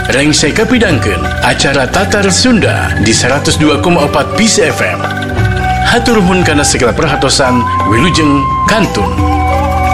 Reng saya kapidangkeun acara Tatar Sunda di 102,4 Peace FM. Hatur nuhun kana segala perhatosan, wilujeng kantun.